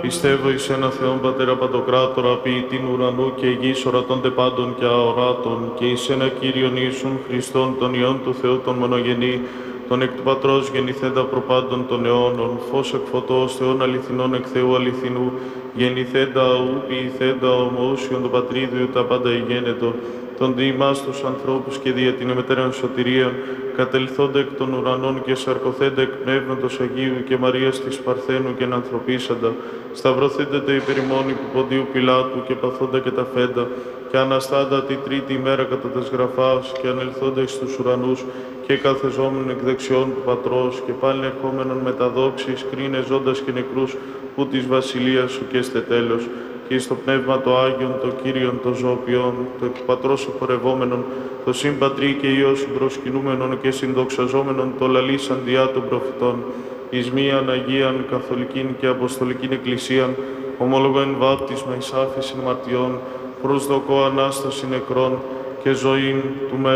Πιστεύω εις ένα Θεόν Πατέρα Παντοκράτορα, ποιητήν ουρανού και γης ορατώνται πάντων και αοράτων, και εις ένα Κύριον Ιησούν Χριστόν, τον Υιόν του Θεού τον μονογενή, τον εκ του Πατρός γεννηθέντα προπάντων των αιώνων, φως εκ φωτός, Θεόν αληθινών εκ Θεού αληθινού, γεννηθέντα ου ποιηθέντα ομοούσιον τον Πατρίδιο τα πάντα ηγένετο, τον δι' ημάς τους ανθρώπους και δια την εμετέραν σωτηρίαν, κατελθόντα εκ των ουρανών και σαρκωθέντα εκ Πνεύματος Αγίου και Μαρίας της Παρθένου και ανθρωπίσαντα, σταυρωθέντα τα υπερημών υπό Ποντίου Πιλάτου και παθόντα και τα φέντα, και αναστάντα τη τρίτη ημέρα κατά τας γραφάς, και ανελθόντα εις τους ουρανούς, και καθεζόμενον εκ δεξιών του Πατρός, και πάλιν ερχόμενον με τα δόξης, κρίνε ζώντας και νεκρούς, που της βασιλείας σου και έστε τέλος, και εις το Πνεύμα το Άγιον, το Κύριον, το Ζωοποιόν, το εκ του Πατρός εφορευόμενον, το Συμπατρί και Υιός συμπροσκυνούμενον και συνδοξαζόμενον, το λαλήσαν διά των προφητών, εις μίαν Αγίαν, Καθολικήν και Αποστολικήν Εκκλησίαν, ομόλογο εν βάπτισμα εις άφεσιν μαρτιών, προσδοκώ Ανάσταση νεκρών και ζωήν του